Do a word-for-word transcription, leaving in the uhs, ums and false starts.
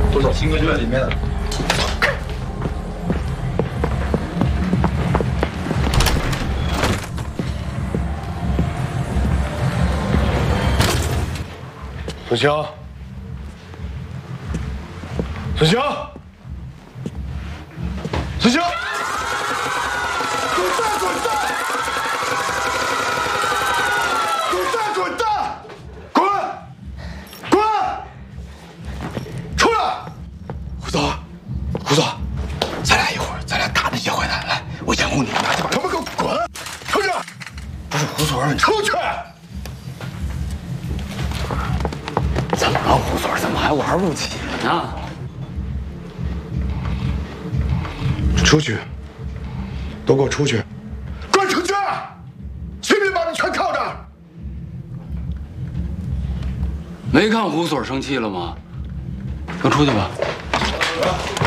都在新歌剧院里面的。孙兴，孙兴，孙兴，滚蛋！滚蛋！滚蛋！滚蛋！滚！滚！出来！胡总，胡总，咱俩一会儿，咱俩打那些坏蛋，来，我监控你，拿起把，他们给我滚！出去！不是胡所，你出去！ 怎么了，胡所？怎么还玩不起呢？ 出去！都给我出去！滚出去！随便把你全靠着！ 没看胡所生气了吗？跟出去吧。